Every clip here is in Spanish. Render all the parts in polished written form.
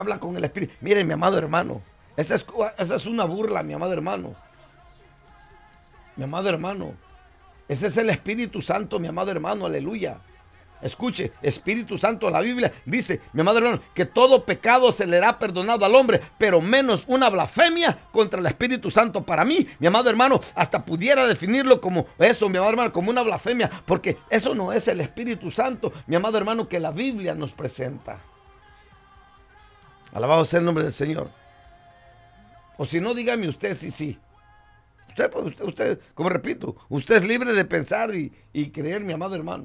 habla con el Espíritu. Miren, mi amado hermano, esa es una burla, mi amado hermano. Mi amado hermano, ese es el Espíritu Santo, mi amado hermano, aleluya. Escuche, Espíritu Santo, la Biblia dice, mi amado hermano, que todo pecado se le hará perdonado al hombre, pero menos una blasfemia contra el Espíritu Santo. Para mí, mi amado hermano, hasta pudiera definirlo como eso, mi amado hermano, como una blasfemia, porque eso no es el Espíritu Santo, mi amado hermano, que la Biblia nos presenta. Alabado sea el nombre del Señor. O si no, dígame usted si sí. Usted, como repito, usted es libre de pensar y creer, mi amado hermano.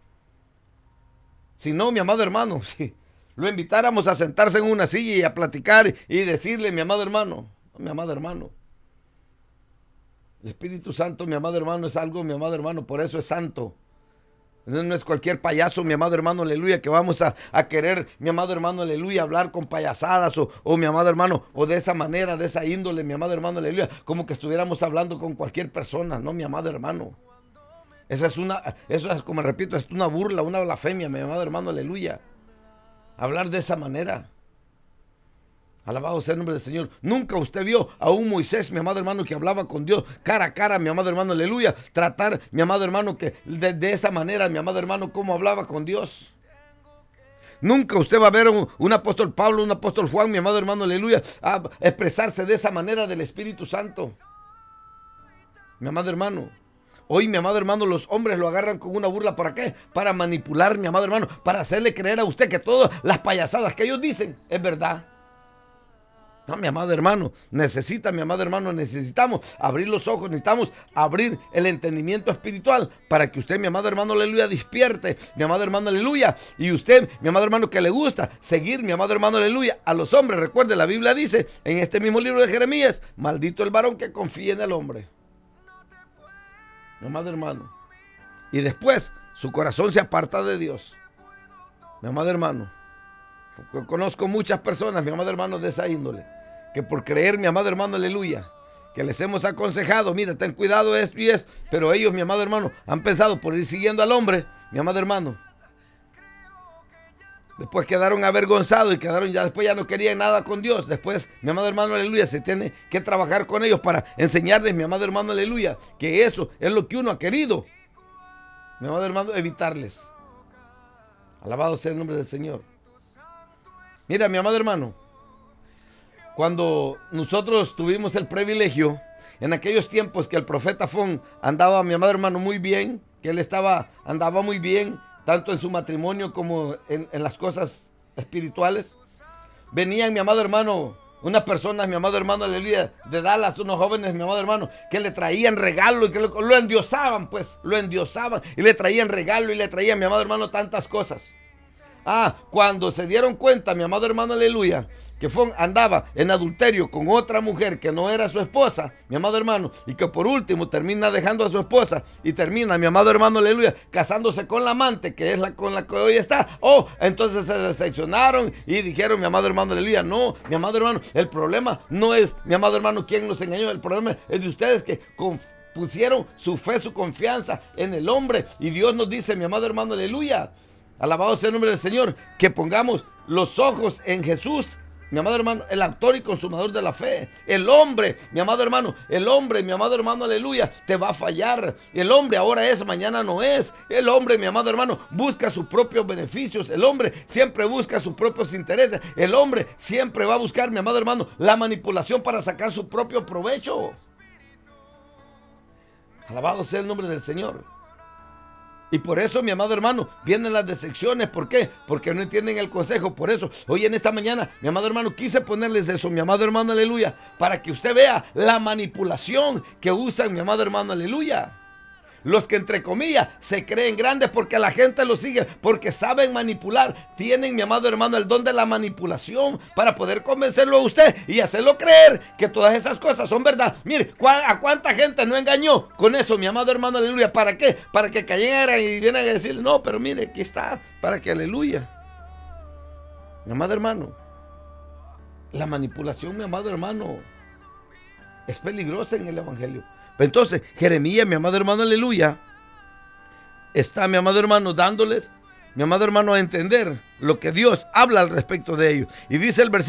Si no, mi amado hermano, si lo invitáramos a sentarse en una silla y a platicar y decirle, mi amado hermano, el Espíritu Santo, mi amado hermano, es algo, mi amado hermano, por eso es santo. No es cualquier payaso, mi amado hermano, aleluya, que vamos a querer, mi amado hermano, aleluya, hablar con payasadas o mi amado hermano, o de esa manera, de esa índole, mi amado hermano, aleluya, como que estuviéramos hablando con cualquier persona, no, mi amado hermano. Eso es, como repito, es una burla, una blasfemia, mi amado hermano, aleluya. Hablar de esa manera. Alabado sea el nombre del Señor. Nunca usted vio a un Moisés, mi amado hermano, que hablaba con Dios cara a cara, mi amado hermano, aleluya. Tratar, mi amado hermano, que de esa manera, mi amado hermano, cómo hablaba con Dios. Nunca usted va a ver un apóstol Pablo, un apóstol Juan, mi amado hermano, aleluya, a expresarse de esa manera del Espíritu Santo. Mi amado hermano. Hoy, mi amado hermano, los hombres lo agarran con una burla. ¿Para qué? Para manipular, mi amado hermano, para hacerle creer a usted que todas las payasadas que ellos dicen es verdad. No, mi amado hermano, necesitamos abrir los ojos, necesitamos abrir el entendimiento espiritual para que usted, mi amado hermano, aleluya, despierte, mi amado hermano, aleluya. Y usted, mi amado hermano, que le gusta seguir, mi amado hermano, aleluya, a los hombres. Recuerde, la Biblia dice en este mismo libro de Jeremías, maldito el varón que confía en el hombre. Mi amado hermano. Y después su corazón se aparta de Dios. Mi amado hermano. Conozco muchas personas, mi amado hermano, de esa índole. Que por creer, mi amado hermano, aleluya, que les hemos aconsejado, mira, ten cuidado esto y esto. Pero ellos, mi amado hermano, han pensado por ir siguiendo al hombre, mi amado hermano. Después quedaron avergonzados y después ya no querían nada con Dios. Después, mi amado hermano, aleluya, se tiene que trabajar con ellos para enseñarles, mi amado hermano, aleluya, que eso es lo que uno ha querido, mi amado hermano, evitarles. Alabado sea el nombre del Señor. Mira, mi amado hermano, cuando nosotros tuvimos el privilegio, en aquellos tiempos que el profeta Fon andaba, mi amado hermano, muy bien, que él andaba muy bien, tanto en su matrimonio como en las cosas espirituales. Venían, mi amado hermano, unas personas, mi amado hermano, aleluya, de Dallas, unos jóvenes, mi amado hermano, que le traían regalo y que lo endiosaban, pues, lo endiosaban y le traían regalo y le traían, mi amado hermano, tantas cosas. Cuando se dieron cuenta, mi amado hermano, aleluya, que andaba en adulterio con otra mujer que no era su esposa, mi amado hermano, y que por último termina dejando a su esposa y termina, mi amado hermano, aleluya, casándose con la amante, que es la con la que hoy está. Entonces se decepcionaron y dijeron, mi amado hermano, aleluya, no, mi amado hermano, el problema no es, mi amado hermano, quién nos engañó, el problema es de ustedes que pusieron su fe, su confianza en el hombre. Y Dios nos dice, mi amado hermano, aleluya, alabado sea el nombre del Señor, que pongamos los ojos en Jesús, mi amado hermano, el autor y consumador de la fe. El hombre, mi amado hermano, mi amado hermano, aleluya, te va a fallar. El hombre ahora es, mañana no es. El hombre, mi amado hermano, busca sus propios beneficios. El hombre siempre busca sus propios intereses. El hombre siempre va a buscar, mi amado hermano, la manipulación para sacar su propio provecho. Alabado sea el nombre del Señor. Y por eso, mi amado hermano, vienen las decepciones. ¿Por qué? Porque no entienden el consejo. Por eso, hoy en esta mañana, mi amado hermano, quise ponerles eso, mi amado hermano, aleluya, para que usted vea la manipulación que usan, mi amado hermano, aleluya. Los que entre comillas se creen grandes porque la gente los sigue, porque saben manipular, tienen, mi amado hermano, el don de la manipulación para poder convencerlo a usted y hacerlo creer que todas esas cosas son verdad. Mire, ¿a cuánta gente no engañó con eso, mi amado hermano, aleluya? ¿Para qué? Para que cayeran y vienen a decir, no, pero mire, aquí está, para que aleluya. Mi amado hermano, la manipulación, mi amado hermano, es peligrosa en el evangelio. Entonces, Jeremías, mi amado hermano, aleluya, está, mi amado hermano, dándoles mi amado hermano, a entender lo que Dios habla al respecto de ellos. Y dice el versículo